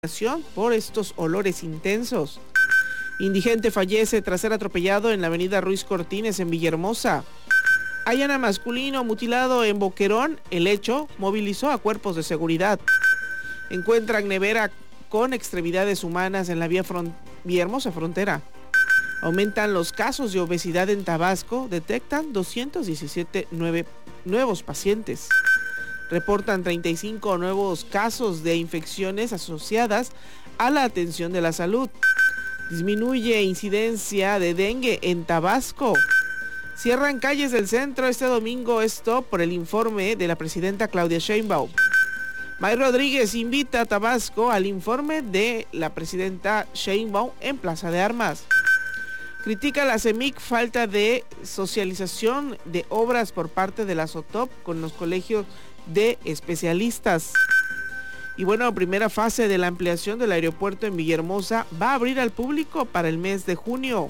por estos olores intensos. Indigente fallece tras ser atropellado en la avenida Ruiz Cortines en Villahermosa. Hallan a masculino mutilado en Boquerón. El hecho movilizó a cuerpos de seguridad. Encuentran nevera con extremidades humanas en la vía Villahermosa frontera. Aumentan los casos de obesidad en Tabasco. Detectan 217 nuevos pacientes. Reportan 35 nuevos casos de infecciones asociadas a la atención de la salud. Disminuye incidencia de dengue en Tabasco. Cierran calles del centro este domingo, esto por el informe de la presidenta Claudia Sheinbaum. May Rodríguez invita a Tabasco al informe de la presidenta Sheinbaum en Plaza de Armas. Critica la CEMIC falta de socialización de obras por parte de la SOTOP con los colegios de especialistas. Y bueno, primera fase de la ampliación del aeropuerto en Villahermosa va a abrir al público para el mes de junio.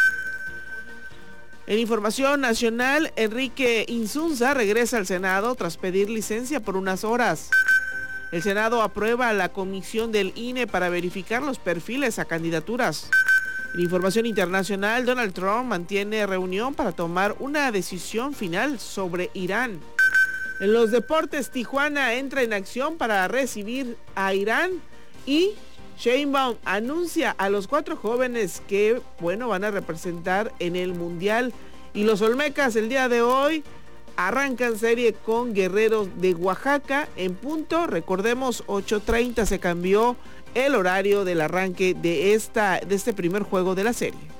En información nacional, Enrique Insunza regresa al Senado tras pedir licencia por unas horas. El Senado aprueba la comisión del INE para verificar los perfiles a candidaturas. En información internacional, Donald Trump mantiene reunión para tomar una decisión final sobre Irán. En los deportes, Tijuana entra en acción para recibir a Irán y Sheinbaum anuncia a los 4 jóvenes que, van a representar en el Mundial. Y los Olmecas el día de hoy arrancan serie con Guerreros de Oaxaca en punto. Recordemos, 8:30 se cambió el horario del arranque de este primer juego de la serie.